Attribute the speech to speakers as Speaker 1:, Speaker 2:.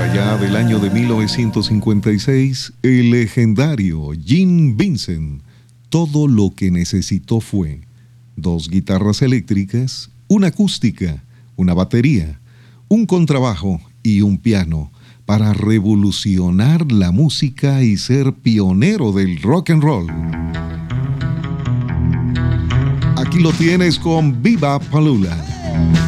Speaker 1: allá del año de 1956, el legendario Gene Vincent, todo lo que necesitó fue 2 guitarras eléctricas, una acústica, una batería, un contrabajo y un piano para revolucionar la música y ser pionero del rock and roll. Aquí lo tienes con Viva Palula.